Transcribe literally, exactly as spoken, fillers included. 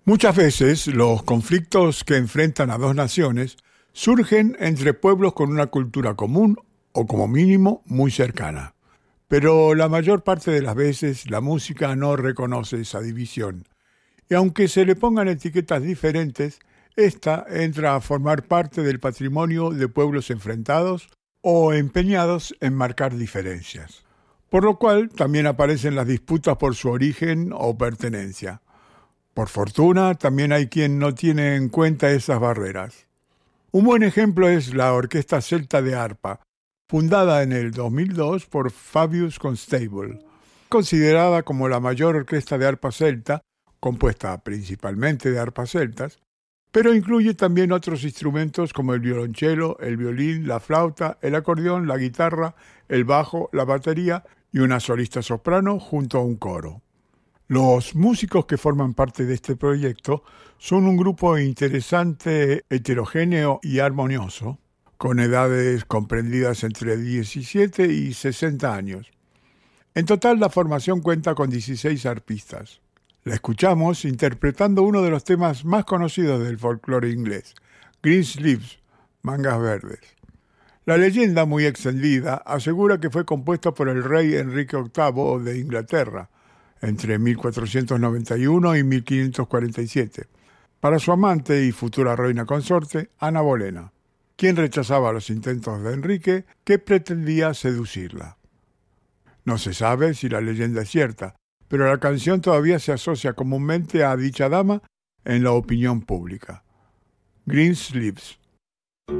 Muchas veces los conflictos que enfrentan a dos naciones surgen entre pueblos con una cultura común o como mínimo muy cercana. Pero la mayor parte de las veces la música no reconoce esa división. Y aunque se le pongan etiquetas diferentes, esta entra a formar parte del patrimonio de pueblos enfrentados o empeñados en marcar diferencias. Por lo cual también aparecen las disputas por su origen o pertenencia. Por fortuna, también hay quien no tiene en cuenta esas barreras. Un buen ejemplo es la Orquesta Celta de Arpa, fundada en el dos mil dos por Fabius Constable, considerada como la mayor orquesta de arpa celta, compuesta principalmente de arpas celtas, pero incluye también otros instrumentos como el violonchelo, el violín, la flauta, el acordeón, la guitarra, el bajo, la batería y una solista soprano junto a un coro. Los músicos que forman parte de este proyecto son un grupo interesante, heterogéneo y armonioso, con edades comprendidas entre diecisiete y sesenta años. En total, la formación cuenta con dieciséis arpistas. La escuchamos interpretando uno de los temas más conocidos del folclore inglés, Green Sleeves, Mangas Verdes. La leyenda, muy extendida, asegura que fue compuesto por el rey Enrique octavo de Inglaterra, entre mil cuatrocientos noventa y uno y mil quinientos cuarenta y siete, para su amante y futura reina consorte, Ana Bolena, quien rechazaba los intentos de Enrique, que pretendía seducirla. No se sabe si la leyenda es cierta, pero la canción todavía se asocia comúnmente a dicha dama en la opinión pública. Green Sleeves.